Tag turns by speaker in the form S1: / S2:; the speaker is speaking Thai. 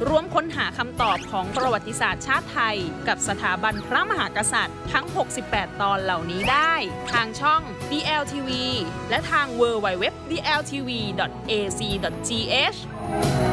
S1: ร่วมค้นหาคำตอบของประวัติศาสตร์ชาติไทยกับสถาบันพระมหากษัตริย์ทั้ง 68 ตอนเหล่านี้ได้ทางช่อง DLTV และทาง www.dltv.ac.th